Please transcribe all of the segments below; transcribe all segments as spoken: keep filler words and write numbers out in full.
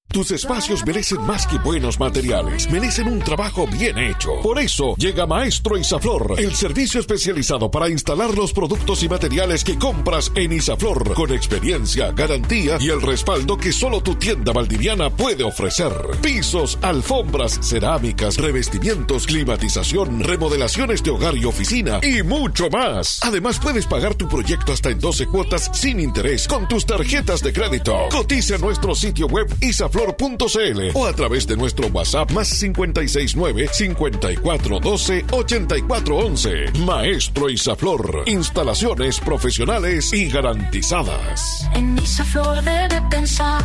Tus espacios merecen más que buenos materiales, merecen un trabajo bien hecho. Por eso llega Maestro Isaflor, el servicio especializado para instalar los productos y materiales que compras en Isaflor, con experiencia, garantía y el respaldo que solo tu tienda valdiviana puede ofrecer. Pisos, alfombras, cerámicas, revestimientos, climatización, remodelaciones de hogar y oficina y mucho más. Además, puedes pagar tu proyecto hasta en doce cuotas sin interés con tus tarjetas de crédito. Cotiza en nuestro sitio web isaflor punto c l o a través de nuestro WhatsApp más cinco seis nueve, cinco cuatro uno dos, ocho cuatro once. Maestro Isaflor, instalaciones profesionales y garantizadas. En Isaflor debe pensar.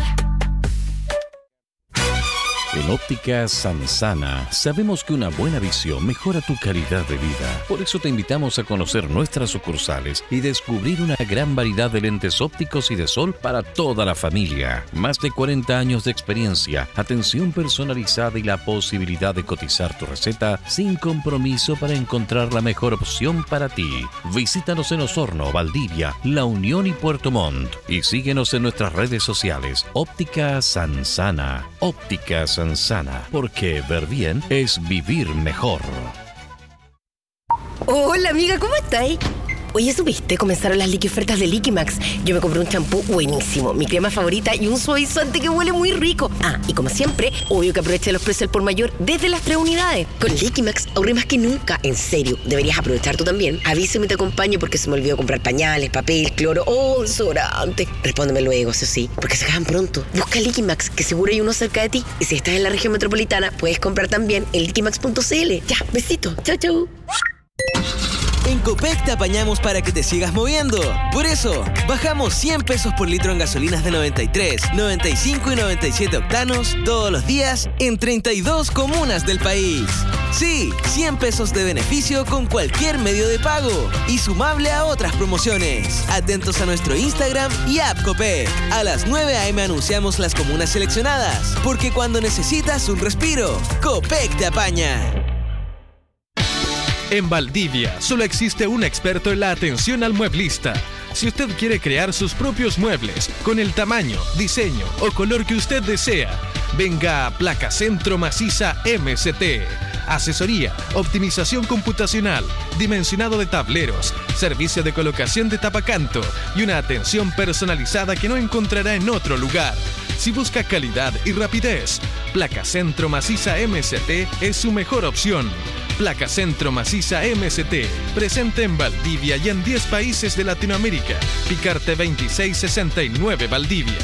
En Óptica Sansana sabemos que una buena visión mejora tu calidad de vida. Por eso te invitamos a conocer nuestras sucursales y descubrir una gran variedad de lentes ópticos y de sol para toda la familia. Más de cuarenta años de experiencia, atención personalizada y la posibilidad de cotizar tu receta sin compromiso para encontrar la mejor opción para ti. Visítanos en Osorno, Valdivia, La Unión y Puerto Montt. Y síguenos en nuestras redes sociales. Óptica Sansana. Óptica Sansana. Sana, porque ver bien es vivir mejor. Hola amiga, ¿cómo estáis? Oye, ¿supiste? Comenzaron las liquiofertas de Liquimax. Yo me compré un champú buenísimo, mi crema favorita y un suavizante que huele muy rico. Ah, y como siempre, obvio que aproveché los precios al por mayor desde las tres unidades. Con Liquimax ahorré más que nunca. En serio, deberías aprovechar tú también. Avísame y te acompaño porque se me olvidó comprar pañales, papel, cloro o desodorante. Respóndeme luego, eso sí, porque se acaban pronto. Busca Liquimax, que seguro hay uno cerca de ti. Y si estás en la región metropolitana, puedes comprar también en liquimax punto c l. Ya, besito. Chau, chau. En Copec te apañamos para que te sigas moviendo. Por eso, bajamos cien pesos por litro en gasolinas de noventa y tres, noventa y cinco y noventa y siete octanos todos los días en treinta y dos comunas del país. Sí, cien pesos de beneficio con cualquier medio de pago y sumable a otras promociones. Atentos a nuestro Instagram y app Copec. A las nueve a eme anunciamos las comunas seleccionadas, porque cuando necesitas un respiro, Copec te apaña. En Valdivia solo existe un experto en la atención al mueblista. Si usted quiere crear sus propios muebles con el tamaño, diseño o color que usted desea, venga a Placa Centro Maciza eme ce te. Asesoría, optimización computacional, dimensionado de tableros, servicio de colocación de tapacanto y una atención personalizada que no encontrará en otro lugar. Si busca calidad y rapidez, Placa Centro Maciza eme ce te es su mejor opción. Placa Centro Maciza eme ce te, presente en Valdivia y en diez países de Latinoamérica. Picarte veintiséis sesenta y nueve Valdivia.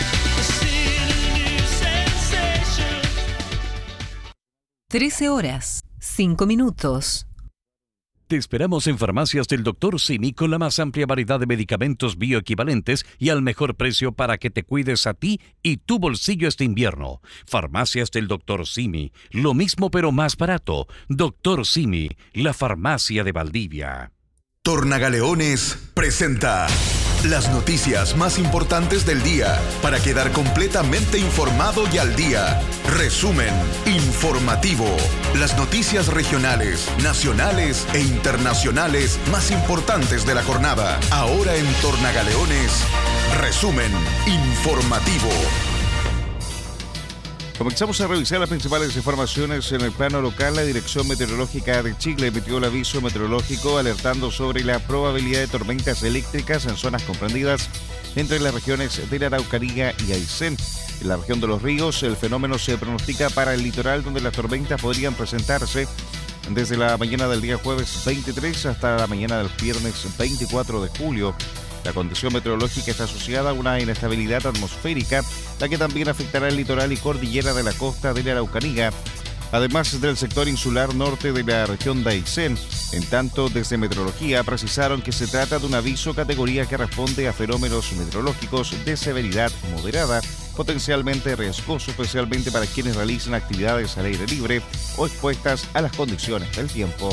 trece horas, cinco minutos. Te esperamos en Farmacias del doctor Simi con la más amplia variedad de medicamentos bioequivalentes y al mejor precio para que te cuides a ti y tu bolsillo este invierno. Farmacias del doctor Simi, lo mismo pero más barato. doctor Simi, la farmacia de Valdivia. Tornagaleones presenta las noticias más importantes del día para quedar completamente informado y al día. Resumen informativo. Las noticias regionales, nacionales e internacionales más importantes de la jornada. Ahora en Tornagaleones, resumen informativo. Comenzamos a revisar las principales informaciones en el plano local. La Dirección Meteorológica de Chile emitió el aviso meteorológico alertando sobre la probabilidad de tormentas eléctricas en zonas comprendidas entre las regiones de la Araucanía y Aysén. En la región de los ríos, el fenómeno se pronostica para el litoral, donde las tormentas podrían presentarse desde la mañana del día jueves veintitrés hasta la mañana del viernes veinticuatro de julio. La condición meteorológica está asociada a una inestabilidad atmosférica, la que también afectará el litoral y cordillera de la costa de la Araucanía, además del sector insular norte de la región de Aysén. En tanto, desde Meteorología precisaron que se trata de un aviso categoría que responde a fenómenos meteorológicos de severidad moderada, potencialmente riesgoso, especialmente para quienes realicen actividades al aire libre o expuestas a las condiciones del tiempo.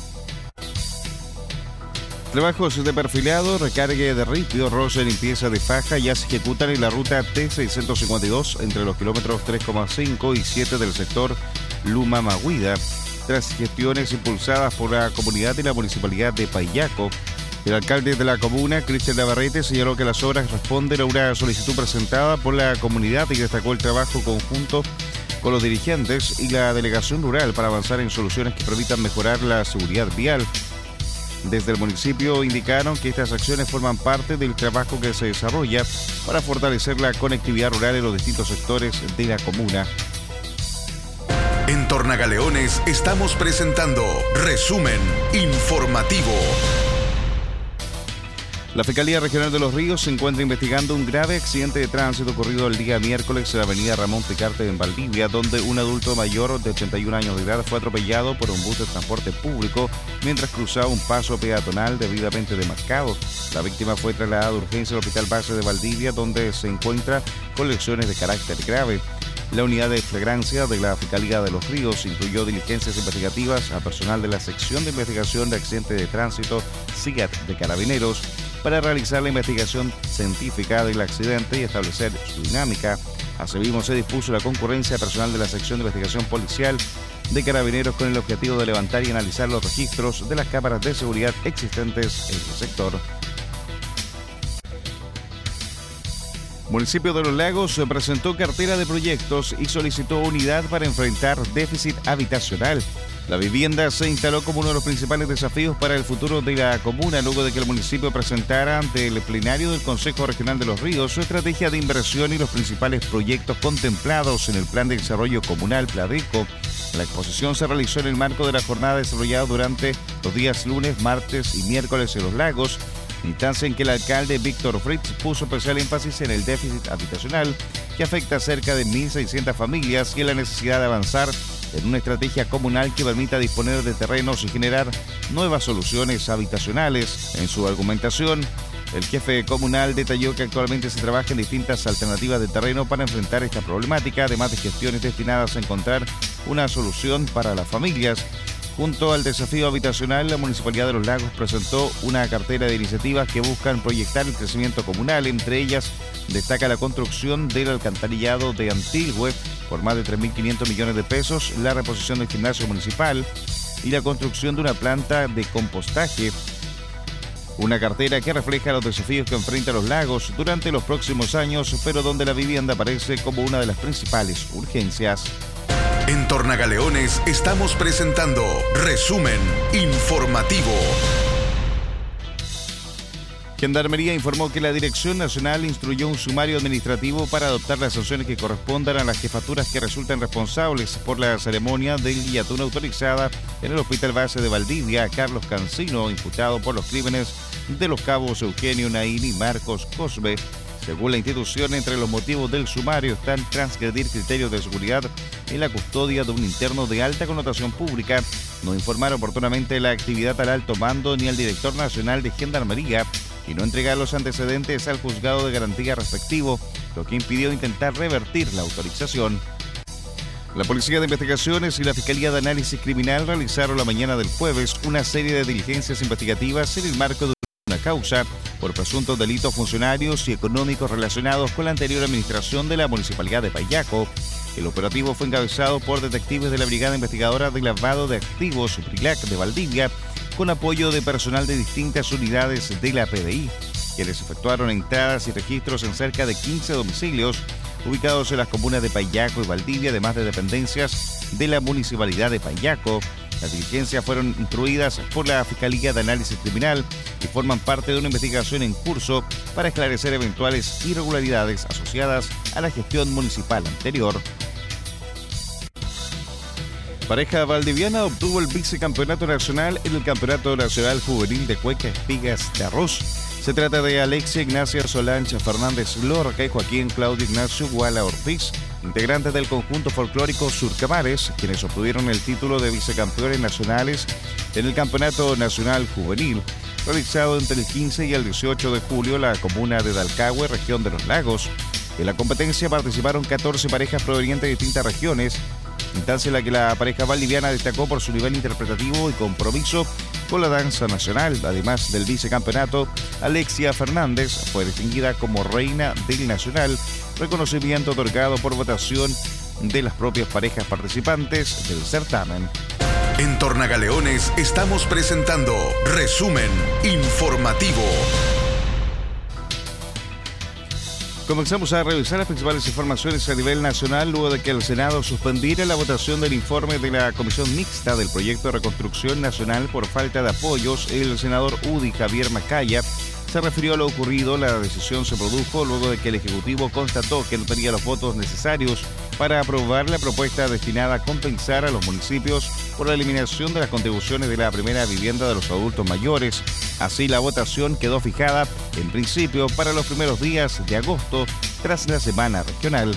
Trabajos de perfilado, recargue de ripio, roce, limpieza de faja ya se ejecutan en la ruta T seiscientos cincuenta y dos entre los kilómetros tres coma cinco y siete del sector Luma-Mahuida, tras gestiones impulsadas por la comunidad y la municipalidad de Payaco. El alcalde de la comuna, Cristian Navarrete, señaló que las obras responden a una solicitud presentada por la comunidad y destacó el trabajo conjunto con los dirigentes y la delegación rural para avanzar en soluciones que permitan mejorar la seguridad vial. Desde el municipio indicaron que estas acciones forman parte del trabajo que se desarrolla para fortalecer la conectividad rural en los distintos sectores de la comuna. En Tornagaleones estamos presentando Resumen Informativo. La Fiscalía Regional de Los Ríos se encuentra investigando un grave accidente de tránsito ocurrido el día miércoles en la avenida Ramón Tecarte en Valdivia, donde un adulto mayor de ochenta y un años de edad fue atropellado por un bus de transporte público mientras cruzaba un paso peatonal debidamente demarcado. La víctima fue trasladada de urgencia al Hospital Base de Valdivia, donde se encuentra con lesiones de carácter grave. La unidad de flagrancia de la Fiscalía de Los Ríos incluyó diligencias investigativas a personal de la Sección de Investigación de Accidentes de Tránsito, SIGAT de Carabineros, para realizar la investigación científica del accidente y establecer su dinámica. Asimismo, se dispuso la concurrencia de personal de la Sección de Investigación Policial de Carabineros con el objetivo de levantar y analizar los registros de las cámaras de seguridad existentes en el sector. Municipio de Los Lagos presentó cartera de proyectos y solicitó unidad para enfrentar déficit habitacional. La vivienda se instaló como uno de los principales desafíos para el futuro de la comuna luego de que el municipio presentara ante el plenario del Consejo Regional de Los Ríos su estrategia de inversión y los principales proyectos contemplados en el Plan de Desarrollo Comunal Pladeco. La exposición se realizó en el marco de la jornada desarrollada durante los días lunes, martes y miércoles en Los Lagos, instancia en que el alcalde Víctor Fritz puso especial énfasis en el déficit habitacional que afecta a cerca de mil seiscientas familias y en la necesidad de avanzar en una estrategia comunal que permita disponer de terrenos y generar nuevas soluciones habitacionales. En su argumentación, el jefe comunal detalló que actualmente se trabaja en distintas alternativas de terreno para enfrentar esta problemática, además de gestiones destinadas a encontrar una solución para las familias. Junto al desafío habitacional, la Municipalidad de Los Lagos presentó una cartera de iniciativas que buscan proyectar el crecimiento comunal. Entre ellas, destaca la construcción del alcantarillado de Antilhue por más de tres mil quinientos millones de pesos, la reposición del gimnasio municipal y la construcción de una planta de compostaje. Una cartera que refleja los desafíos que enfrenta Los Lagos durante los próximos años, pero donde la vivienda aparece como una de las principales urgencias. En Tornagaleones estamos presentando Resumen Informativo. Gendarmería informó que la Dirección Nacional instruyó un sumario administrativo para adoptar las sanciones que correspondan a las jefaturas que resulten responsables por la ceremonia del guillatún autorizada en el Hospital Base de Valdivia a Carlos Cancino, imputado por los crímenes de los cabos Eugenio Naín y Marcos Cosbe. Según la institución, entre los motivos del sumario están transgredir criterios de seguridad en la custodia de un interno de alta connotación pública, no informar oportunamente la actividad al alto mando ni al director nacional de Gendarmería y no entregar los antecedentes al juzgado de garantía respectivo, lo que impidió intentar revertir la autorización. La Policía de Investigaciones y la Fiscalía de Análisis Criminal realizaron la mañana del jueves una serie de diligencias investigativas en el marco de una causa por presuntos delitos funcionarios y económicos relacionados con la anterior administración de la Municipalidad de Payaco. El operativo fue encabezado por detectives de la Brigada Investigadora de Lavado de Activos BRILAC de Valdivia, con apoyo de personal de distintas unidades de la P D I, quienes efectuaron entradas y registros en cerca de quince domicilios ubicados en las comunas de Payaco y Valdivia, además de dependencias de la Municipalidad de Payaco. Las diligencias fueron instruidas por la Fiscalía de Análisis Criminal y forman parte de una investigación en curso para esclarecer eventuales irregularidades asociadas a la gestión municipal anterior. Pareja valdiviana obtuvo el vicecampeonato nacional en el Campeonato Nacional Juvenil de Cueca Espigas de Arroz. Se trata de Alexia Ignacia Solange Fernández Lorca y Joaquín Claudio Ignacio Guala Ortiz, integrantes del conjunto folclórico Surcamares, quienes obtuvieron el título de vicecampeones nacionales en el Campeonato Nacional Juvenil, realizado entre el quince y el dieciocho de julio en la comuna de Dalcahue, región de Los Lagos. En la competencia participaron catorce parejas provenientes de distintas regiones, instancia en la que la pareja valdiviana destacó por su nivel interpretativo y compromiso con la danza nacional. Además del vicecampeonato, Alexia Fernández fue distinguida como reina del nacional, reconocimiento otorgado por votación de las propias parejas participantes del certamen. En Tornagaleones estamos presentando Resumen Informativo. Comenzamos a revisar las principales informaciones a nivel nacional luego de que el Senado suspendiera la votación del informe de la Comisión Mixta del Proyecto de Reconstrucción Nacional por falta de apoyos. El senador U D I, Javier Macaya, se refirió a lo ocurrido. La decisión se produjo luego de que el Ejecutivo constató que no tenía los votos necesarios para aprobar la propuesta destinada a compensar a los municipios por la eliminación de las contribuciones de la primera vivienda de los adultos mayores. Así, la votación quedó fijada, en principio, para los primeros días de agosto, tras la semana regional.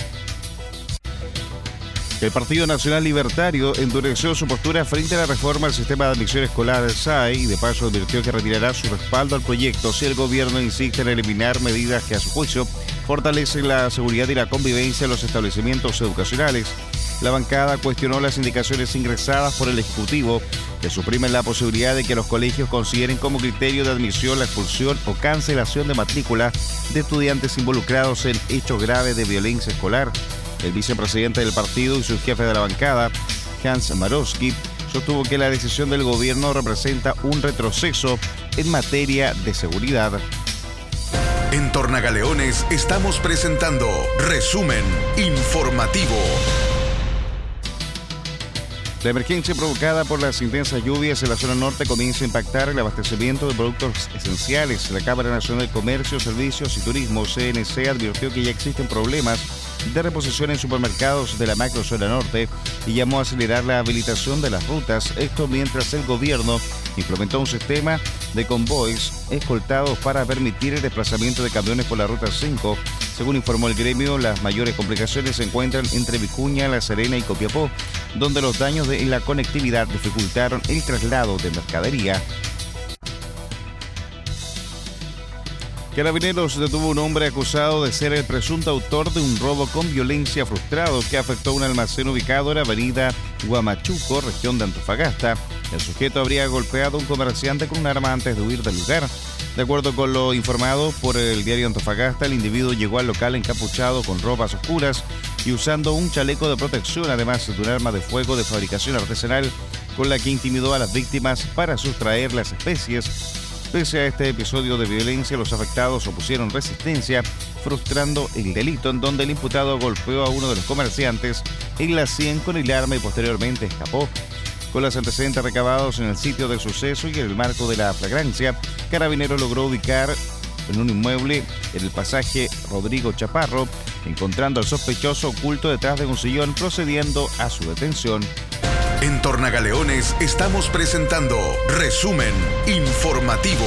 El Partido Nacional Libertario endureció su postura frente a la reforma al sistema de admisión escolar S A E y de paso advirtió que retirará su respaldo al proyecto si el gobierno insiste en eliminar medidas que a su juicio fortalecen la seguridad y la convivencia en los establecimientos educacionales. La bancada cuestionó las indicaciones ingresadas por el Ejecutivo que suprimen la posibilidad de que los colegios consideren como criterio de admisión la expulsión o cancelación de matrícula de estudiantes involucrados en hechos graves de violencia escolar. El vicepresidente del partido y su jefe de la bancada, Hans Marowski, sostuvo que la decisión del gobierno representa un retroceso en materia de seguridad. En Tornagaleones estamos presentando Resumen Informativo. La emergencia provocada por las intensas lluvias en la zona norte comienza a impactar el abastecimiento de productos esenciales. La Cámara Nacional de Comercio, Servicios y Turismo, C N C, advirtió que ya existen problemas de reposición en supermercados de la macrozona norte y llamó a acelerar la habilitación de las rutas. Esto mientras el gobierno implementó un sistema de convoys escoltados para permitir el desplazamiento de camiones por la ruta cinco. Según informó el gremio, las mayores complicaciones se encuentran entre Vicuña, La Serena y Copiapó, donde los daños de la conectividad dificultaron el traslado de mercadería. Carabineros detuvo a un hombre acusado de ser el presunto autor de un robo con violencia frustrado que afectó un almacén ubicado en la avenida Huamachuco, región de Antofagasta. El sujeto habría golpeado a un comerciante con un arma antes de huir del lugar. De acuerdo con lo informado por el diario Antofagasta, el individuo llegó al local encapuchado con ropas oscuras y usando un chaleco de protección, además de un arma de fuego de fabricación artesanal, con la que intimidó a las víctimas para sustraer las especies. Pese a este episodio de violencia, los afectados opusieron resistencia, frustrando el delito, en donde el imputado golpeó a uno de los comerciantes en la sien con el arma y posteriormente escapó. Con los antecedentes recabados en el sitio del suceso y en el marco de la flagrancia, Carabineros logró ubicar en un inmueble en el pasaje Rodrigo Chaparro, encontrando al sospechoso oculto detrás de un sillón, procediendo a su detención. En Tornagaleones estamos presentando Resumen Informativo.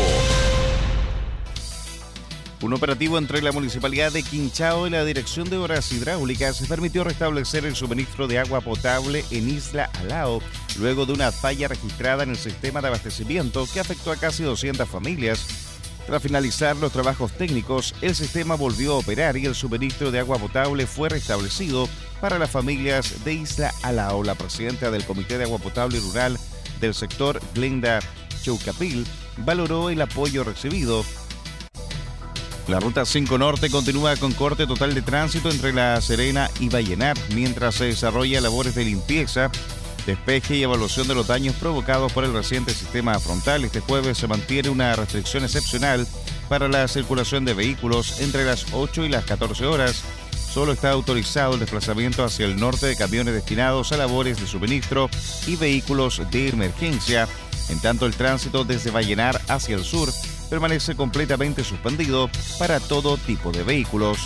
Un operativo entre la Municipalidad de Quinchao y la Dirección de Obras Hidráulicas permitió restablecer el suministro de agua potable en Isla Alao, luego de una falla registrada en el sistema de abastecimiento que afectó a casi doscientas familias. Tras finalizar los trabajos técnicos, el sistema volvió a operar y el suministro de agua potable fue restablecido para las familias de Isla Alao. La presidenta del Comité de Agua Potable Rural del sector, Glenda Choucapil, valoró el apoyo recibido. La Ruta cinco Norte continúa con corte total de tránsito entre La Serena y Vallenar, mientras se desarrolla labores de limpieza, despeje y evaluación de los daños provocados por el reciente sistema frontal. Este jueves se mantiene una restricción excepcional para la circulación de vehículos entre las ocho y las catorce horas. Solo está autorizado el desplazamiento hacia el norte de camiones destinados a labores de suministro y vehículos de emergencia. En tanto, el tránsito desde Vallenar hacia el sur permanece completamente suspendido para todo tipo de vehículos.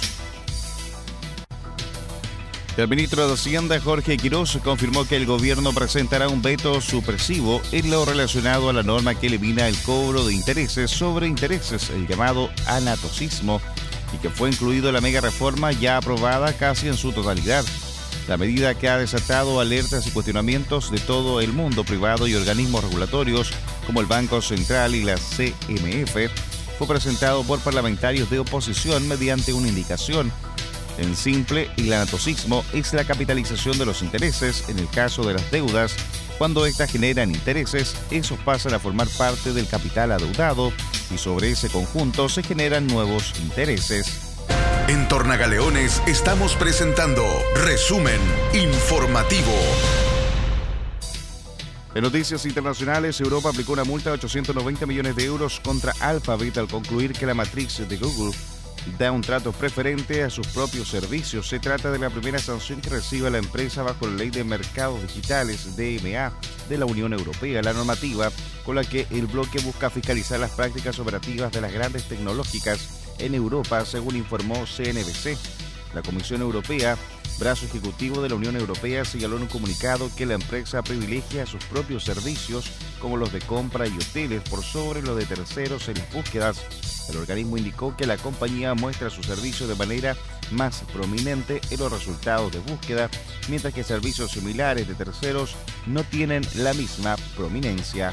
El ministro de Hacienda, Jorge Quiroz, confirmó que el gobierno presentará un veto supresivo en lo relacionado a la norma que elimina el cobro de intereses sobre intereses, el llamado anatocismo, y que fue incluido en la mega reforma ya aprobada casi en su totalidad. La medida, que ha desatado alertas y cuestionamientos de todo el mundo privado y organismos regulatorios como el Banco Central y la C M F, fue presentado por parlamentarios de oposición mediante una indicación. En simple, el anatocismo es la capitalización de los intereses en el caso de las deudas. Cuando éstas generan intereses, esos pasan a formar parte del capital adeudado y sobre ese conjunto se generan nuevos intereses. En Tornagaleones estamos presentando Resumen Informativo. En noticias internacionales, Europa aplicó una multa de ochocientos noventa millones de euros contra Alphabet al concluir que la matriz de Google da un trato preferente a sus propios servicios. Se trata de la primera sanción que recibe la empresa bajo la Ley de Mercados Digitales, D M A, de la Unión Europea, la normativa con la que el bloque busca fiscalizar las prácticas operativas de las grandes tecnológicas en Europa, según informó C N B C. La Comisión Europea, brazo ejecutivo de la Unión Europea, señaló en un comunicado que la empresa privilegia sus propios servicios, como los de compra y hoteles, por sobre los de terceros en las búsquedas. El organismo indicó que la compañía muestra su servicio de manera más prominente en los resultados de búsqueda, mientras que servicios similares de terceros no tienen la misma prominencia.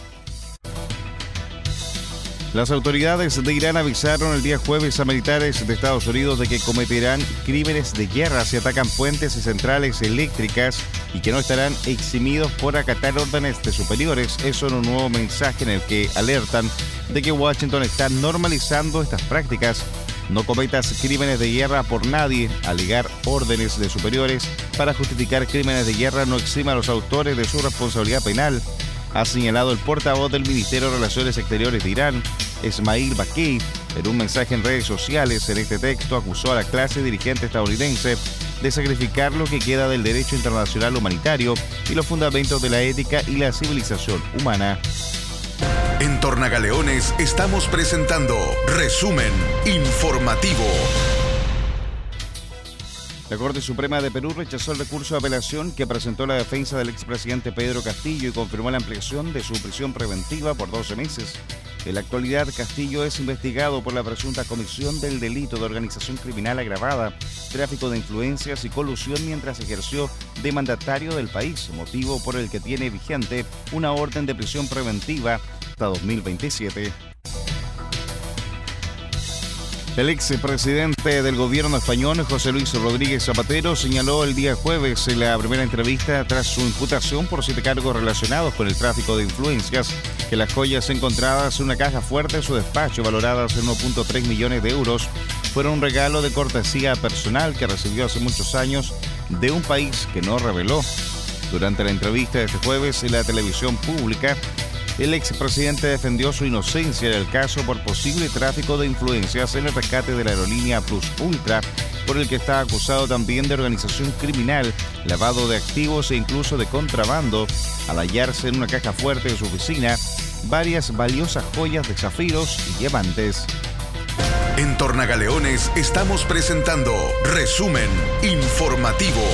Las autoridades de Irán avisaron el día jueves a militares de Estados Unidos de que cometerán crímenes de guerra si atacan puentes y centrales eléctricas y que no estarán eximidos por acatar órdenes de superiores. Eso en un nuevo mensaje en el que alertan de que Washington está normalizando estas prácticas. No cometas crímenes de guerra por nadie. Alegar órdenes de superiores para justificar crímenes de guerra no exime a los autores de su responsabilidad penal, ha señalado el portavoz del Ministerio de Relaciones Exteriores de Irán, Esmail Baqi. En un mensaje en redes sociales, en este texto acusó a la clase dirigente estadounidense de sacrificar lo que queda del derecho internacional humanitario y los fundamentos de la ética y la civilización humana. En Tornagaleones estamos presentando Resumen Informativo. La Corte Suprema de Perú rechazó el recurso de apelación que presentó la defensa del expresidente Pedro Castillo y confirmó la ampliación de su prisión preventiva por doce meses. En la actualidad, Castillo es investigado por la presunta comisión del delito de organización criminal agravada, tráfico de influencias y colusión mientras ejerció de mandatario del país, motivo por el que tiene vigente una orden de prisión preventiva hasta dos mil veintisiete. El expresidente del gobierno español, José Luis Rodríguez Zapatero, señaló el día jueves en la primera entrevista tras su imputación por siete cargos relacionados con el tráfico de influencias que las joyas encontradas en una caja fuerte de su despacho, valoradas en uno punto tres millones de euros, fueron un regalo de cortesía personal que recibió hace muchos años de un país que no reveló. Durante la entrevista de este jueves en la televisión pública, el expresidente defendió su inocencia en el caso por posible tráfico de influencias en el rescate de la aerolínea Plus Ultra, por el que está acusado también de organización criminal, lavado de activos e incluso de contrabando, al hallarse en una caja fuerte de su oficina varias valiosas joyas de zafiros y diamantes. En Tornagaleones estamos presentando Resumen Informativo.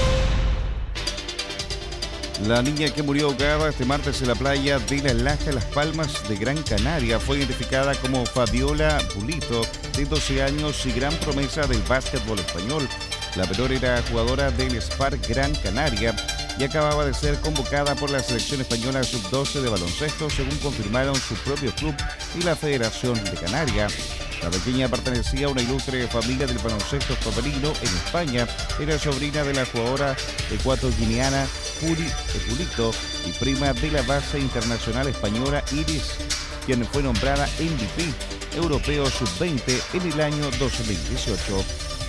La niña que murió ahogada este martes en la playa de La Laja, Las Palmas de Gran Canaria, fue identificada como Fabiola Pulito, de doce años y gran promesa del básquetbol español. La menor era jugadora del Spark Gran Canaria y acababa de ser convocada por la selección española sub doce de baloncesto, según confirmaron su propio club y la Federación de Canarias. La pequeña pertenecía a una ilustre familia del baloncesto femenino en España. Era sobrina de la jugadora ecuatoguineana Puri Pulito y prima de la base internacional española Iris, quien fue nombrada M V P europeo sub veinte en el año dos mil dieciocho.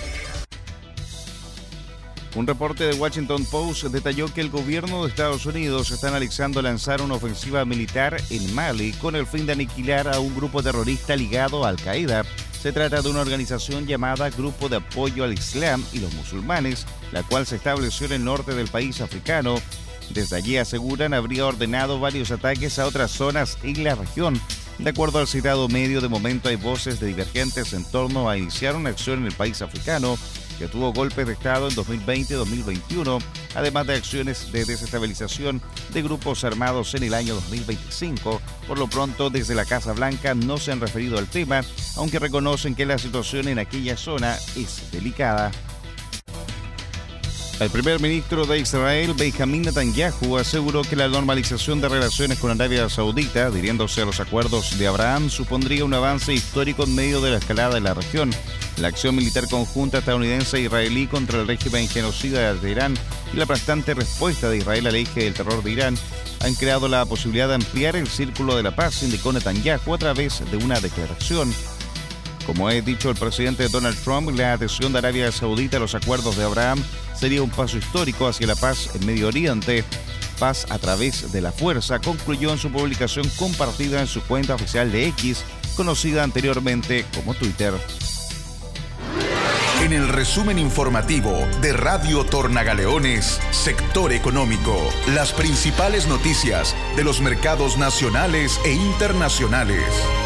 Un reporte de Washington Post detalló que el gobierno de Estados Unidos está analizando lanzar una ofensiva militar en Mali con el fin de aniquilar a un grupo terrorista ligado a Al-Qaeda. Se trata de una organización llamada Grupo de Apoyo al Islam y los Musulmanes, la cual se estableció en el norte del país africano. Desde allí, aseguran, habría ordenado varios ataques a otras zonas en la región. De acuerdo al citado medio, de momento hay voces de divergentes en torno a iniciar una acción en el país africano, que tuvo golpes de Estado en dos mil veinte y dos mil veintiuno, además de acciones de desestabilización de grupos armados en el año dos mil veinticinco. Por lo pronto, desde la Casa Blanca no se han referido al tema, aunque reconocen que la situación en aquella zona es delicada. El primer ministro de Israel, Benjamín Netanyahu, aseguró que la normalización de relaciones con Arabia Saudita, adhiriéndose a los acuerdos de Abraham, supondría un avance histórico en medio de la escalada de la región. La acción militar conjunta estadounidense e israelí contra el régimen genocida de Irán y la aplastante respuesta de Israel al eje del terror de Irán han creado la posibilidad de ampliar el círculo de la paz, indicó Netanyahu a través de una declaración. Como ha dicho el presidente Donald Trump, la adhesión de Arabia Saudita a los acuerdos de Abraham sería un paso histórico hacia la paz en Medio Oriente. paz a través de la fuerza, concluyó en su publicación compartida en su cuenta oficial de X, conocida anteriormente como Twitter. En el resumen informativo de Radio Tornagaleones, Sector Económico, las principales noticias de los mercados nacionales e internacionales.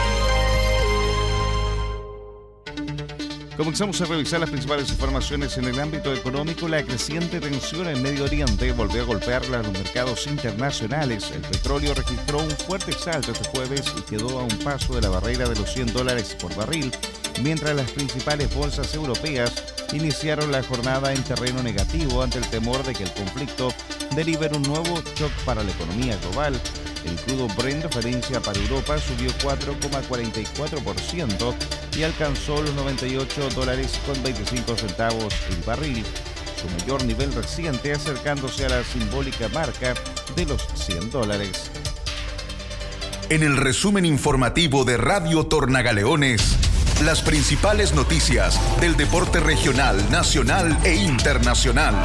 Comenzamos a revisar las principales informaciones en el ámbito económico. La creciente tensión en Medio Oriente volvió a golpear los mercados internacionales. El petróleo registró un fuerte salto este jueves y quedó a un paso de la barrera de los cien dólares por barril, mientras las principales bolsas europeas iniciaron la jornada en terreno negativo ante el temor de que el conflicto derive en un nuevo shock para la economía global. El crudo Brent, referencia para Europa, subió cuatro coma cuarenta y cuatro por ciento y alcanzó los noventa y ocho dólares con veinticinco centavos el barril, su mayor nivel reciente, acercándose a la simbólica marca de los cien dólares. En el resumen informativo de Radio Tornagaleones, las principales noticias del deporte regional, nacional e internacional.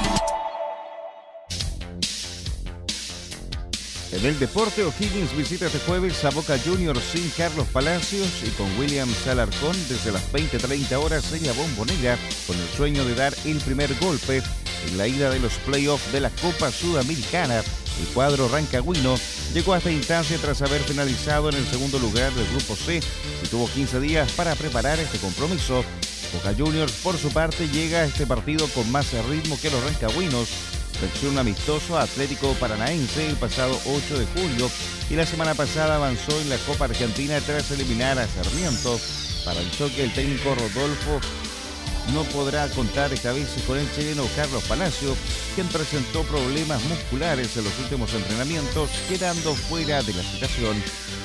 En el deporte, O'Higgins visita este jueves a Boca Juniors sin Carlos Palacios y con Williams Alarcón desde las veinte treinta horas en la Bombonera, con el sueño de dar el primer golpe en la ida de los playoffs de la Copa Sudamericana. El cuadro rancagüino llegó a esta instancia tras haber finalizado en el segundo lugar del Grupo C y tuvo quince días para preparar este compromiso. Boca Juniors, por su parte, llega a este partido con más ritmo que los rancagüinos. Venció un amistoso a Atlético Paranaense el pasado ocho de julio y la semana pasada avanzó en la Copa Argentina tras eliminar a Sarmiento. Para el choque, el técnico Rodolfo no podrá contar esta vez con el chileno Carlos Palacio, quien presentó problemas musculares en los últimos entrenamientos, quedando fuera de la citación.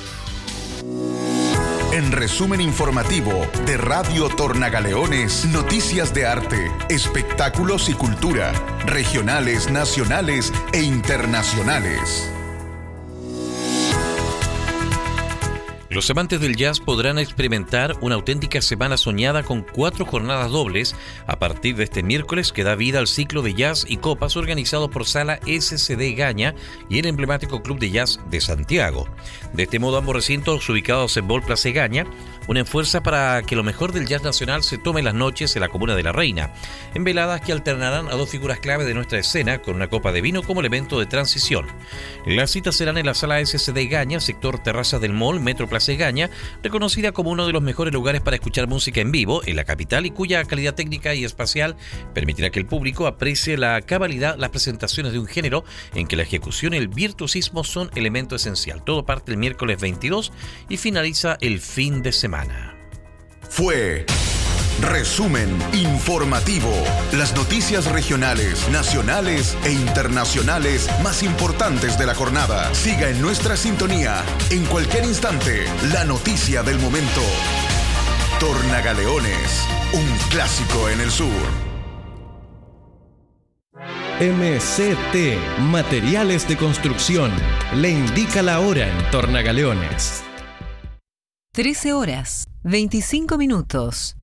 En resumen informativo de Radio Tornagaleones, noticias de arte, espectáculos y cultura, regionales, nacionales e internacionales. Los amantes del jazz podrán experimentar una auténtica semana soñada con cuatro jornadas dobles a partir de este miércoles, que da vida al ciclo de jazz y copas organizado por Sala S C D Gaña y el emblemático Club de Jazz de Santiago. De este modo, ambos recintos ubicados en Bol Place Gaña unen fuerza para que lo mejor del jazz nacional se tome las noches en la comuna de La Reina, en veladas que alternarán a dos figuras clave de nuestra escena con una copa de vino como elemento de transición. Las citas serán en la Sala S C D Gaña, sector Terraza del Mall, Metro Place Gaña, reconocida como uno de los mejores lugares para escuchar música en vivo en la capital y cuya calidad técnica y espacial permitirá que el público aprecie la cabalidad las presentaciones de un género en que la ejecución y el virtuosismo son elemento esencial. Todo parte el miércoles veintidós y finaliza el fin de semana. Fue resumen informativo. Las noticias regionales, nacionales e internacionales más importantes de la jornada. Siga en nuestra sintonía. En cualquier instante, la noticia del momento. Tornagaleones, un clásico en el sur. M C T, Materiales de Construcción, le indica la hora en Tornagaleones. trece horas, veinticinco minutos.